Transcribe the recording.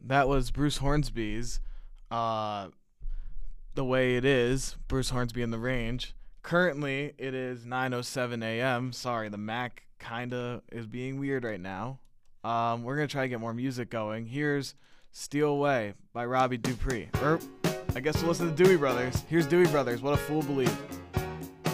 That was Bruce Hornsby's uh, The Way It Is, Bruce Hornsby in the Range. Currently, it is 9:07 a.m. Sorry, the Mac kind of is being weird right now. We're going to try to get more music going. Here's Steal Away by Robbie Dupree. I guess we'll listen to Dewey Brothers. Here's Dewey Brothers, What a Fool Believes.